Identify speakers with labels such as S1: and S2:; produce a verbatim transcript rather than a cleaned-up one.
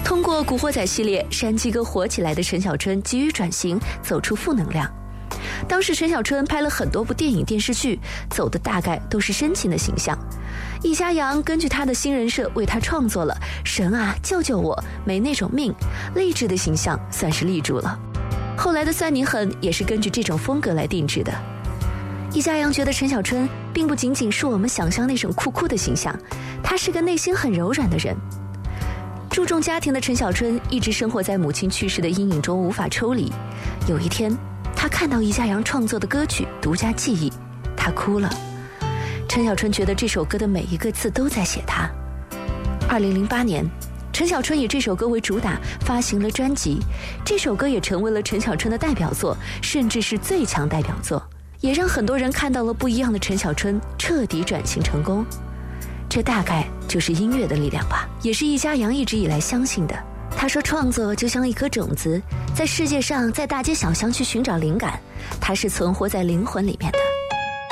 S1: 通过《古惑仔》系列，山鸡哥火起来的陈小春急于转型，走出负能量。当时陈小春拍了很多部电影电视剧，走的大概都是深情的形象。易家扬根据他的新人设为他创作了神啊救救我，没那种命，励志的形象算是立住了。后来的算你狠也是根据这种风格来定制的。易家扬觉得陈小春并不仅仅是我们想象那种酷酷的形象，他是个内心很柔软的人。注重家庭的陈小春一直生活在母亲去世的阴影中无法抽离。有一天他看到易家扬创作的歌曲《独家记忆》，他哭了。陈小春觉得这首歌的每一个字都在写他。二零零八年，陈小春以这首歌为主打发行了专辑，这首歌也成为了陈小春的代表作，甚至是最强代表作，也让很多人看到了不一样的陈小春彻底转型成功。这大概就是音乐的力量吧，也是易家扬一直以来相信的。他说创作就像一颗种子，在世界上在大街小巷去寻找灵感，它是存活在灵魂里面的。